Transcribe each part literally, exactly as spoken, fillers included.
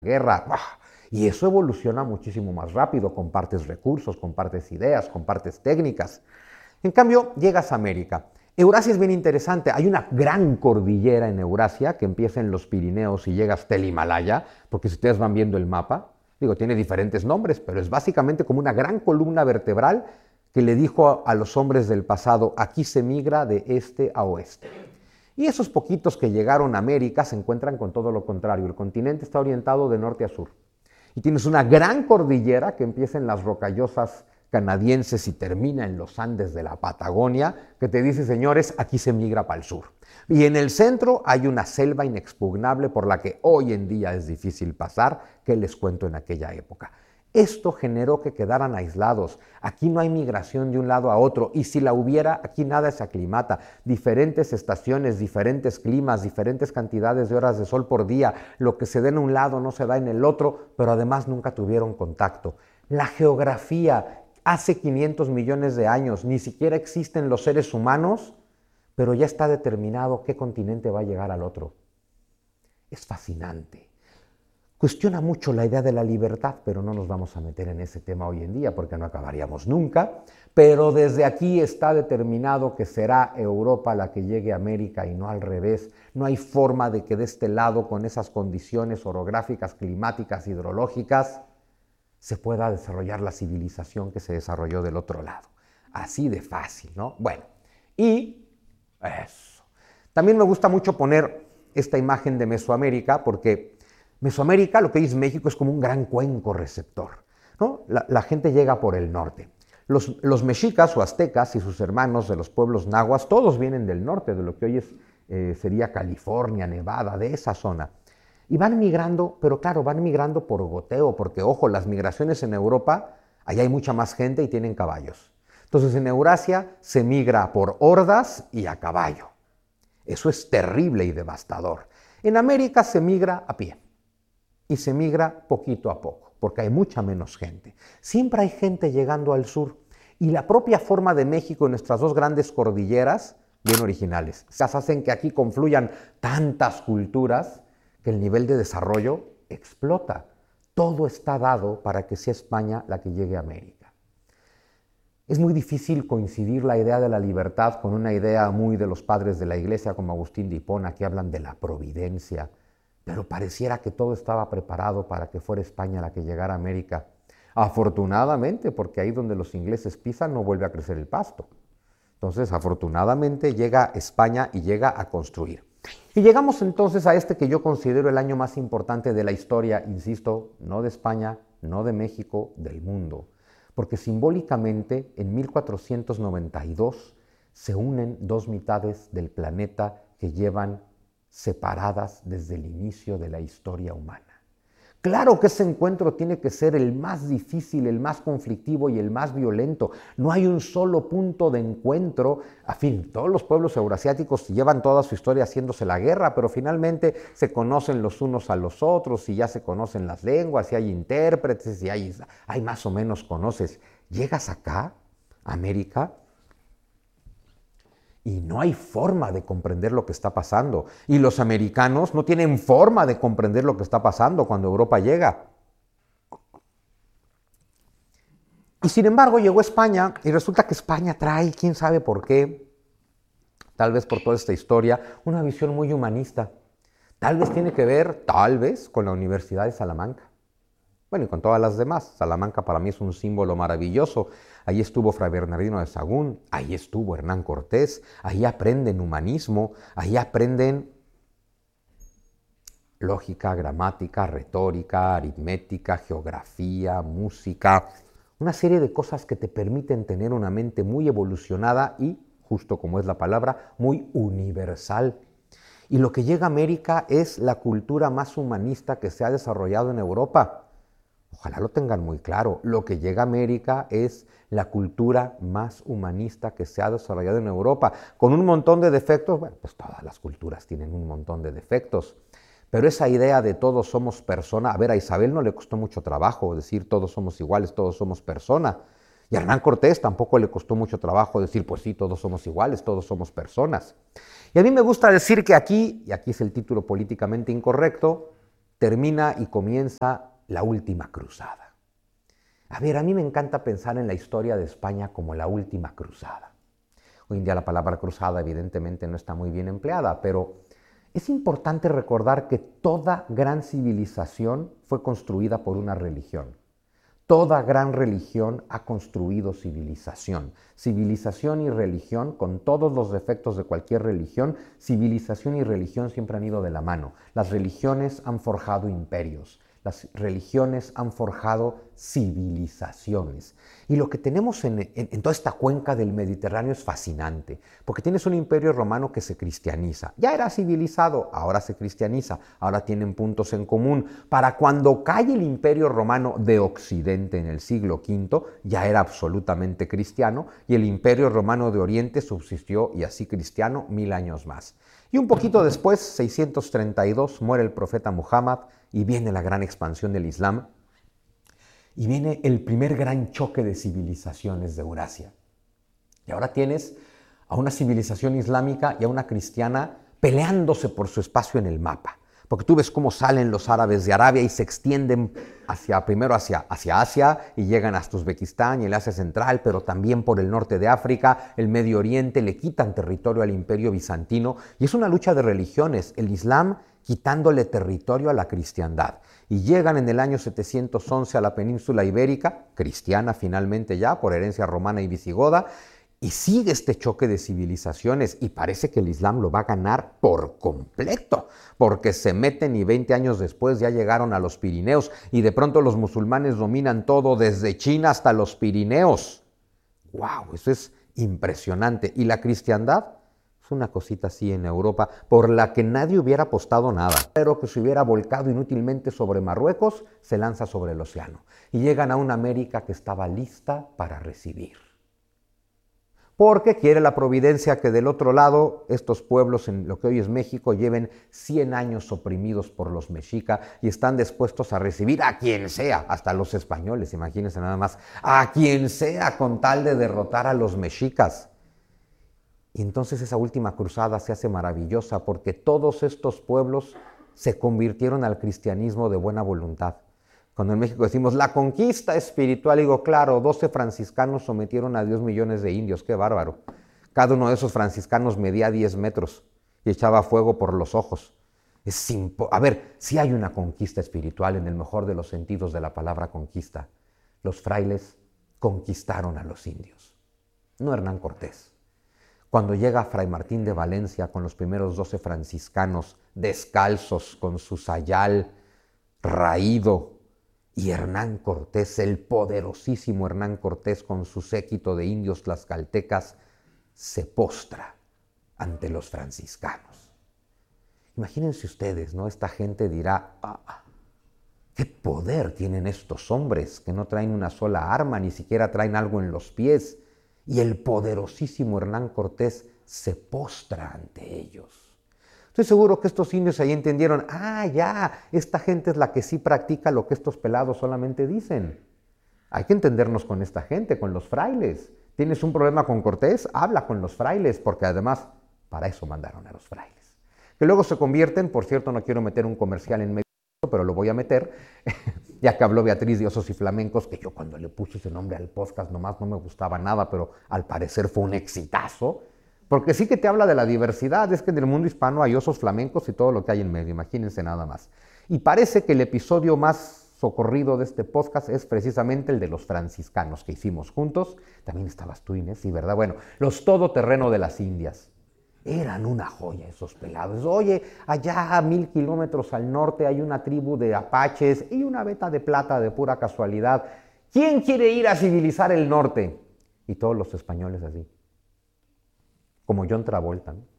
guerra. ¡Bah! Y eso evoluciona muchísimo más rápido, compartes recursos, compartes ideas, compartes técnicas. En cambio, llegas a América. Eurasia es bien interesante. Hay una gran cordillera en Eurasia que empieza en los Pirineos y llega hasta el Himalaya, porque si ustedes van viendo el mapa, digo, tiene diferentes nombres, pero es básicamente como una gran columna vertebral que le dijo a los hombres del pasado, aquí se migra de este a oeste. Y esos poquitos que llegaron a América se encuentran con todo lo contrario. El continente está orientado de norte a sur. Y tienes una gran cordillera que empieza en las rocallosas canadienses y termina en los Andes de la Patagonia, que te dice, señores, aquí se migra para el sur. Y en el centro hay una selva inexpugnable por la que hoy en día es difícil pasar, que les cuento en aquella época. Esto generó que quedaran aislados. Aquí no hay migración de un lado a otro, y si la hubiera, aquí nada se aclimata. Diferentes estaciones, diferentes climas, diferentes cantidades de horas de sol por día. Lo que se da en un lado no se da en el otro, pero además nunca tuvieron contacto. La geografía, hace quinientos millones de años, ni siquiera existen los seres humanos, pero ya está determinado qué continente va a llegar al otro. Es fascinante. Cuestiona mucho la idea de la libertad, pero no nos vamos a meter en ese tema hoy en día porque no acabaríamos nunca. Pero desde aquí está determinado que será Europa la que llegue a América y no al revés. No hay forma de que de este lado, con esas condiciones orográficas, climáticas, hidrológicas, se pueda desarrollar la civilización que se desarrolló del otro lado. Así de fácil, ¿no? Bueno, y eso. También me gusta mucho poner esta imagen de Mesoamérica porque Mesoamérica, lo que es México, es como un gran cuenco receptor, ¿no? La, la gente llega por el norte. Los, los mexicas o aztecas y sus hermanos de los pueblos nahuas, todos vienen del norte, de lo que hoy es, eh, sería California, Nevada, de esa zona. Y van migrando, pero claro, van migrando por goteo, porque ojo, las migraciones en Europa, allá hay mucha más gente y tienen caballos. Entonces en Eurasia se migra por hordas y a caballo. Eso es terrible y devastador. En América se migra a pie. Y se migra poquito a poco, porque hay mucha menos gente. Siempre hay gente llegando al sur. Y la propia forma de México en nuestras dos grandes cordilleras, bien originales, hacen que aquí confluyan tantas culturas que el nivel de desarrollo explota. Todo está dado para que sea España la que llegue a América. Es muy difícil coincidir la idea de la libertad con una idea muy de los padres de la Iglesia como Agustín de Hipona, que hablan de la providencia. Pero pareciera que todo estaba preparado para que fuera España la que llegara a América. Afortunadamente, porque ahí donde los ingleses pisan no vuelve a crecer el pasto. Entonces, afortunadamente llega España y llega a construir. Y llegamos entonces a este que yo considero el año más importante de la historia, insisto, no de España, no de México, del mundo. Porque simbólicamente, en mil cuatrocientos noventa y dos, se unen dos mitades del planeta que llevan separadas desde el inicio de la historia humana. Claro que ese encuentro tiene que ser el más difícil, el más conflictivo y el más violento. No hay un solo punto de encuentro. A fin, todos los pueblos eurasiáticos llevan toda su historia haciéndose la guerra, pero finalmente se conocen los unos a los otros y ya se conocen las lenguas y hay intérpretes y hay, hay más o menos conoces. Llegas acá, América, y no hay forma de comprender lo que está pasando. Y los americanos no tienen forma de comprender lo que está pasando cuando Europa llega. Y sin embargo llegó España y resulta que España trae, quién sabe por qué, tal vez por toda esta historia, una visión muy humanista. Tal vez tiene que ver, tal vez, con la Universidad de Salamanca. Bueno, y con todas las demás. Salamanca para mí es un símbolo maravilloso. Ahí estuvo Fray Bernardino de Sahagún, ahí estuvo Hernán Cortés, ahí aprenden humanismo, ahí aprenden lógica, gramática, retórica, aritmética, geografía, música, una serie de cosas que te permiten tener una mente muy evolucionada y, justo como es la palabra, muy universal. Y lo que llega a América es la cultura más humanista que se ha desarrollado en Europa. Ojalá lo tengan muy claro. Lo que llega a América es la cultura más humanista que se ha desarrollado en Europa, con un montón de defectos. Bueno, pues todas las culturas tienen un montón de defectos. Pero esa idea de todos somos persona, a ver, a Isabel no le costó mucho trabajo decir todos somos iguales, todos somos persona. Y a Hernán Cortés tampoco le costó mucho trabajo decir, pues sí, todos somos iguales, todos somos personas. Y a mí me gusta decir que aquí, y aquí es el título políticamente incorrecto, termina y comienza la última cruzada. A ver, a mí me encanta pensar en la historia de España como la última cruzada. Hoy en día la palabra cruzada evidentemente no está muy bien empleada, pero es importante recordar que toda gran civilización fue construida por una religión. Toda gran religión ha construido civilización. Civilización y religión, con todos los defectos de cualquier religión, civilización y religión siempre han ido de la mano. Las religiones han forjado imperios. Las religiones han forjado civilizaciones. Y lo que tenemos en, en, en toda esta cuenca del Mediterráneo es fascinante, porque tienes un imperio romano que se cristianiza. Ya era civilizado, ahora se cristianiza, ahora tienen puntos en común. Para cuando cae el imperio romano de Occidente en el siglo quinto, ya era absolutamente cristiano, y el imperio romano de Oriente subsistió, y así cristiano, mil años más. Y un poquito después, seiscientos treinta y dos, muere el profeta Muhammad, y viene la gran expansión del Islam, y viene el primer gran choque de civilizaciones de Eurasia. Y ahora tienes a una civilización islámica y a una cristiana peleándose por su espacio en el mapa. Porque tú ves cómo salen los árabes de Arabia y se extienden hacia, primero hacia, hacia Asia y llegan hasta Uzbekistán y el Asia Central, pero también por el norte de África, el Medio Oriente, le quitan territorio al Imperio Bizantino. Y es una lucha de religiones, el Islam quitándole territorio a la cristiandad. Y llegan en el año setecientos once a la península ibérica, cristiana finalmente ya, por herencia romana y visigoda, y sigue este choque de civilizaciones y parece que el Islam lo va a ganar por completo, porque se meten y veinte años después ya llegaron a los Pirineos y de pronto los musulmanes dominan todo desde China hasta los Pirineos. ¡Wow! Eso es impresionante. Y la cristiandad es una cosita así en Europa por la que nadie hubiera apostado nada. Pero que se hubiera volcado inútilmente sobre Marruecos, se lanza sobre el océano y llegan a una América que estaba lista para recibir. Porque quiere la providencia que del otro lado estos pueblos en lo que hoy es México lleven cien años oprimidos por los mexicas y están dispuestos a recibir a quien sea, hasta los españoles, imagínense nada más, a quien sea con tal de derrotar a los mexicas. Y entonces esa última cruzada se hace maravillosa porque todos estos pueblos se convirtieron al cristianismo de buena voluntad. Cuando en México decimos la conquista espiritual, digo, claro, doce franciscanos sometieron a diez millones de indios, qué bárbaro. Cada uno de esos franciscanos medía diez metros y echaba fuego por los ojos. Es impo- a ver, sí hay una conquista espiritual en el mejor de los sentidos de la palabra conquista. Los frailes conquistaron a los indios, no Hernán Cortés. Cuando llega Fray Martín de Valencia con los primeros doce franciscanos descalzos, con su sayal raído, y Hernán Cortés, el poderosísimo Hernán Cortés con su séquito de indios tlaxcaltecas, se postra ante los franciscanos. Imagínense ustedes, ¿no? Esta gente dirá, ah, ¿qué poder tienen estos hombres que no traen una sola arma, ni siquiera traen algo en los pies? Y el poderosísimo Hernán Cortés se postra ante ellos. Estoy seguro que estos indios ahí entendieron, ah, ya, esta gente es la que sí practica lo que estos pelados solamente dicen. Hay que entendernos con esta gente, con los frailes. ¿Tienes un problema con Cortés? Habla con los frailes, porque además para eso mandaron a los frailes. Que luego se convierten, por cierto, no quiero meter un comercial en medio, pero lo voy a meter, ya que habló Beatriz de Osos y Flamencos, que yo cuando le puse ese nombre al podcast nomás no me gustaba nada, pero al parecer fue un exitazo. Porque sí que te habla de la diversidad, es que en el mundo hispano hay osos flamencos y todo lo que hay en medio, imagínense nada más. Y parece que el episodio más socorrido de este podcast es precisamente el de los franciscanos que hicimos juntos. También estabas tú, Inés, sí, ¿verdad? Bueno, los todoterreno de las Indias. Eran una joya esos pelados. Oye, allá a mil kilómetros al norte hay una tribu de apaches y una veta de plata de pura casualidad. ¿Quién quiere ir a civilizar el norte? Y todos los españoles así. Como John Travolta, ¿no?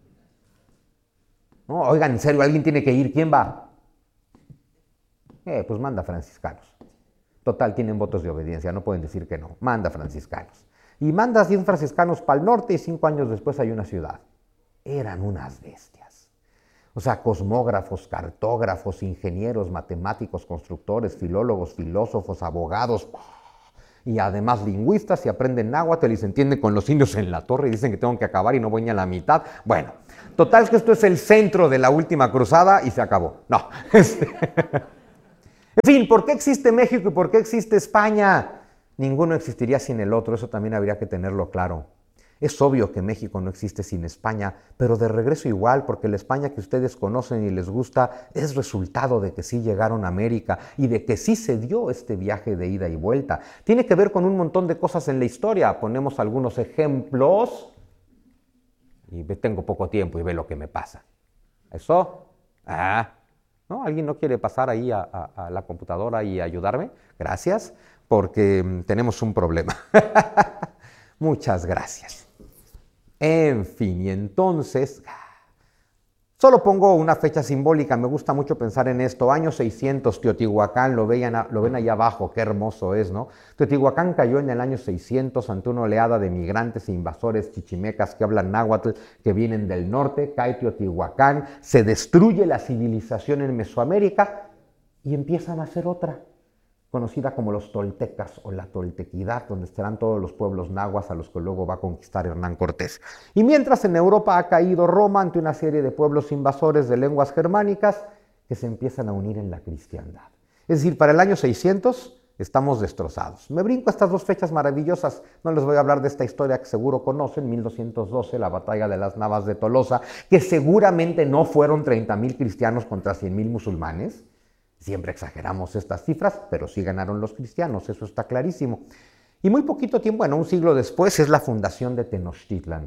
No, oigan, en serio, alguien tiene que ir, ¿quién va? Eh, pues manda franciscanos. Total, tienen votos de obediencia, no pueden decir que no. Manda franciscanos. Y manda cien franciscanos para el norte y cinco años después hay una ciudad. Eran unas bestias. O sea, cosmógrafos, cartógrafos, ingenieros, matemáticos, constructores, filólogos, filósofos, abogados, y además lingüistas y aprenden náhuatl y se entienden con los indios en la torre y dicen que tengo que acabar y no voy ni a la mitad. Bueno, Total que esto es el centro de la última cruzada y se acabó. No. Este, en fin, ¿por qué existe México y por qué existe España? Ninguno existiría sin el otro, eso también habría que tenerlo claro. Es obvio que México no existe sin España, pero de regreso igual, porque la España que ustedes conocen y les gusta es resultado de que sí llegaron a América y de que sí se dio este viaje de ida y vuelta. Tiene que ver con un montón de cosas en la historia. Ponemos algunos ejemplos y tengo poco tiempo y ve lo que me pasa. ¿Eso? Ah, ¿no? ¿Alguien no quiere pasar ahí a, a, a la computadora y ayudarme? Gracias, porque mm, tenemos un problema. Muchas gracias. En fin, y entonces, solo pongo una fecha simbólica, me gusta mucho pensar en esto, año seiscientos, Teotihuacán, lo, vean, lo ven ahí abajo, qué hermoso es, ¿no? Teotihuacán cayó en el año seiscientos ante una oleada de migrantes e invasores chichimecas que hablan náhuatl, que vienen del norte, cae Teotihuacán, se destruye la civilización en Mesoamérica y empiezan a hacer otra, conocida como los toltecas o la toltequidad, donde estarán todos los pueblos nahuas a los que luego va a conquistar Hernán Cortés. Y mientras en Europa ha caído Roma ante una serie de pueblos invasores de lenguas germánicas que se empiezan a unir en la cristiandad. Es decir, para el año seiscientos estamos destrozados. Me brinco estas dos fechas maravillosas, no les voy a hablar de esta historia que seguro conocen, mil doscientos doce, la batalla de las Navas de Tolosa, que seguramente no fueron treinta mil cristianos contra cien mil musulmanes. Siempre exageramos estas cifras, pero sí ganaron los cristianos, eso está clarísimo. Y muy poquito tiempo, bueno, un siglo después, es la fundación de Tenochtitlan.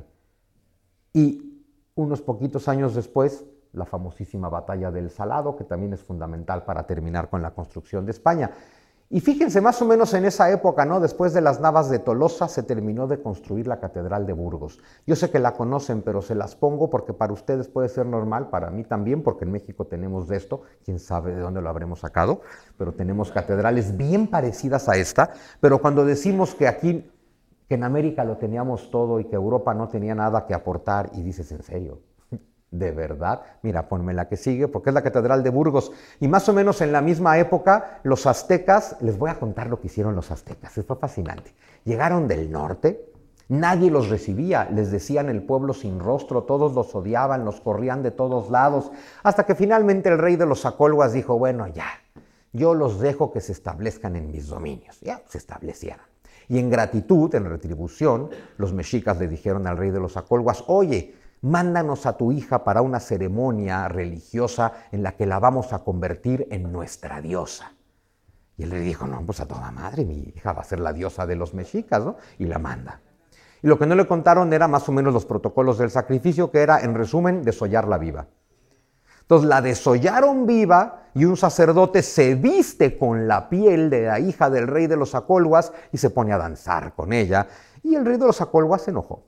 Y unos poquitos años después, la famosísima batalla del Salado, que también es fundamental para terminar con la construcción de España. Y fíjense, más o menos en esa época, ¿no? Después de las Navas de Tolosa, se terminó de construir la Catedral de Burgos. Yo sé que la conocen, pero se las pongo porque para ustedes puede ser normal, para mí también, porque en México tenemos de esto, quién sabe de dónde lo habremos sacado, pero tenemos catedrales bien parecidas a esta, pero cuando decimos que aquí, que en América lo teníamos todo y que Europa no tenía nada que aportar, y dices, ¿en serio? ¿De verdad? Mira, ponme la que sigue, porque es la Catedral de Burgos. Y más o menos en la misma época, los aztecas, les voy a contar lo que hicieron los aztecas, fue fascinante. Llegaron del norte, nadie los recibía, les decían el pueblo sin rostro, todos los odiaban, los corrían de todos lados, hasta que finalmente el rey de los Acolhuas dijo, bueno, ya, yo los dejo que se establezcan en mis dominios. Ya, se establecieron. Y en gratitud, en retribución, los mexicas le dijeron al rey de los Acolhuas, oye, mándanos a tu hija para una ceremonia religiosa en la que la vamos a convertir en nuestra diosa. Y él le dijo, no, pues a toda madre, mi hija va a ser la diosa de los mexicas, ¿no? Y la manda. Y lo que no le contaron era más o menos los protocolos del sacrificio, que era, en resumen, desollarla viva. Entonces la desollaron viva y un sacerdote se viste con la piel de la hija del rey de los Acolhuas y se pone a danzar con ella. Y el rey de los Acolhuas se enojó.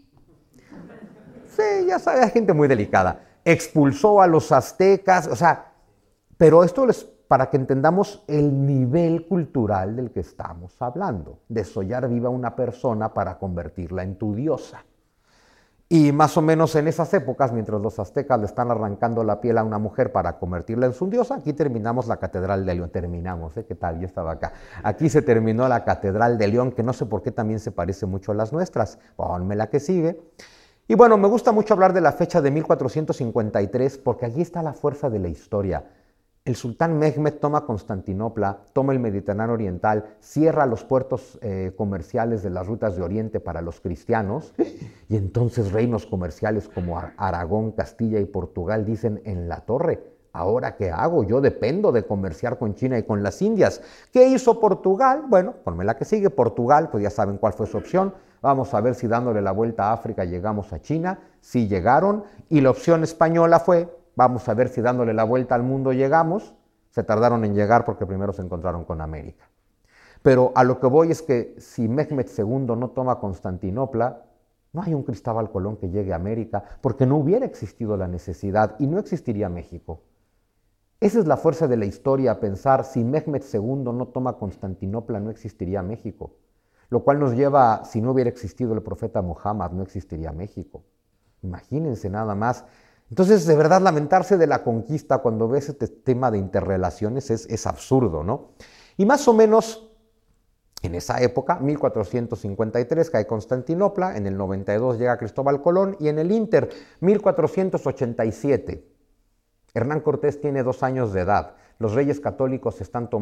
Sí, ya sabes, gente muy delicada. Expulsó a los aztecas, o sea, pero esto es para que entendamos el nivel cultural del que estamos hablando. Desollar viva a una persona para convertirla en tu diosa. Y más o menos en esas épocas, mientras los aztecas le están arrancando la piel a una mujer para convertirla en su diosa, aquí terminamos la Catedral de León. Terminamos, ¿eh? ¿Qué tal? Yo estaba acá. Aquí se terminó la Catedral de León, que no sé por qué también se parece mucho a las nuestras. Ponme la que sigue. Y bueno, me gusta mucho hablar de la fecha de mil cuatrocientos cincuenta y tres porque allí está la fuerza de la historia. El sultán Mehmed toma Constantinopla, toma el Mediterráneo Oriental, cierra los puertos eh, comerciales de las rutas de Oriente para los cristianos, y entonces reinos comerciales como Aragón, Castilla y Portugal dicen en la torre, ¿ahora qué hago? Yo dependo de comerciar con China y con las Indias. ¿Qué hizo Portugal? Bueno, ponme la que sigue. Portugal, pues ya saben cuál fue su opción. Vamos a ver si dándole la vuelta a África llegamos a China. Sí llegaron. Y la opción española fue, vamos a ver si dándole la vuelta al mundo llegamos. Se tardaron en llegar porque primero se encontraron con América. Pero a lo que voy es que si Mehmed segundo no toma Constantinopla, no hay un Cristóbal Colón que llegue a América porque no hubiera existido la necesidad y no existiría México. Esa es la fuerza de la historia, pensar si Mehmed segundo no toma Constantinopla no existiría México. Lo cual nos lleva a, si no hubiera existido el profeta Muhammad, no existiría México. Imagínense nada más. Entonces, de verdad, lamentarse de la conquista cuando ves este tema de interrelaciones es, es absurdo, ¿no? Y más o menos En esa época, mil cuatrocientos cincuenta y tres, cae Constantinopla, en el noventa y dos llega Cristóbal Colón y en el Inter, mil cuatrocientos ochenta y siete, Hernán Cortés tiene dos años de edad. Los reyes católicos están tomando